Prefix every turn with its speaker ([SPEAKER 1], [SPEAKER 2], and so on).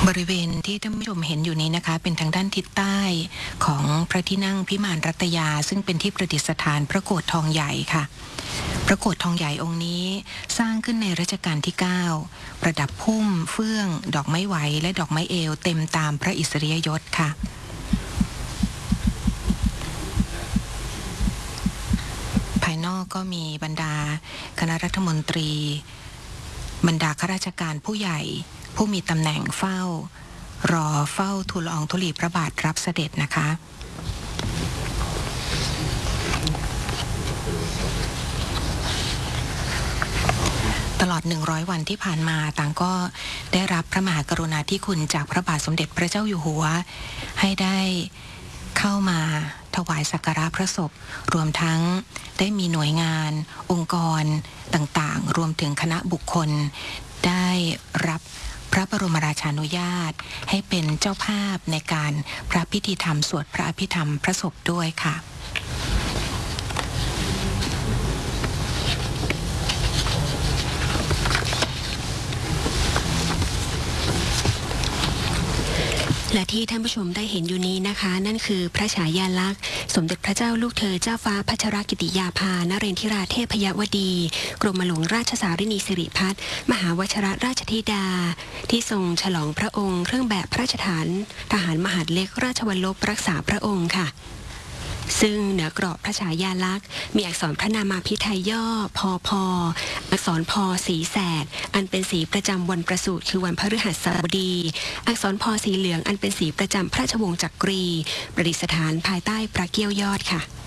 [SPEAKER 1] บริเวณที่ท่านผู้ชมเห็นอยู่นี้นะคะเป็นทางด้านทิศใต้ของพระที่นั่งพิมานรัตยาซึ่งเป็นที่ประดิษฐานพระโกฐทองใหญ่ค่ะพระโกฐทองใหญ่องค์นี้สร้างขึ้นในรัชกาลที่9ประดับพุ่มเฟื่องดอกไม้ไหวและดอกไม้เอวเต็มตามพระอิสริยยศค่ะภายนอกก็มีบรรดาคณะรัฐมนตรีบรรดาข้าราชการผู้ใหญ่ผู้มีตำแหน่งเฝ้ารอเฝ้าทูลละอองธุลีพระบาทรับเสด็จนะคะตลอด100วันที่ผ่านมาต่างก็ได้รับพระมหากรุณาธิคุณจากพระบาทสมเด็จพระเจ้าอยู่หัวให้ได้เข้ามาถวายสักการะพระศพรวมทั้งได้มีหน่วยงานองค์กรต่างๆรวมถึงคณะบุคคลได้รับพระบรมราชานุญาตให้เป็นเจ้าภาพในการพระพิธีธรรมสวดพระอภิธรรมพระศพด้วยค่ะ
[SPEAKER 2] และที่ท่านผู้ชมได้เห็นอยู่นี้นะคะนั่นคือพระฉายาลักษณ์สมเด็จพระเจ้าลูกเธอเจ้าฟ้าพัชรกิติยาภานเรนทิราเทพยวดีกรมหลวงราชสารินีสิริพัฒน์มหาวชิรราชธิดาที่ทรงฉลองพระองค์เครื่องแบบพระราชทานทหารมหาดเล็กราชวัลลบรักษาพระองค์ค่ะซึ่งเหนือกรอบพระฉายาลักษณ์มีอักษรพระนามาภิไธยย่อพอพออักษรพอสีแสดอันเป็นสีประจำวันประสูติคือวันพฤหัสบดีอักษรพอสีเหลืองอันเป็นสีประจำพระราชวงศ์จักรีประดิษฐานภายใต้พระเกี้ยวยอดค่ะ